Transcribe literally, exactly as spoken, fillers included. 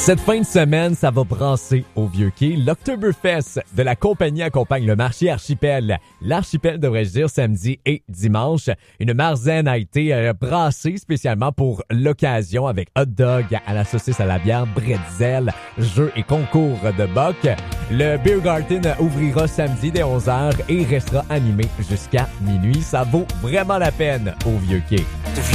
Cette fin de semaine, ça va brasser au Vieux-Quai. L'Oktoberfest de la compagnie accompagne le marché Archipel. L'Archipel, devrais-je dire, samedi et dimanche. Une marzaine a été euh, brassée spécialement pour l'occasion avec hot dog à la saucisse à la bière, bretzel, jeux et concours de boc. Le Beer Garden ouvrira samedi dès onze heures et restera animé jusqu'à minuit. Ça vaut vraiment la peine au Vieux-Quai.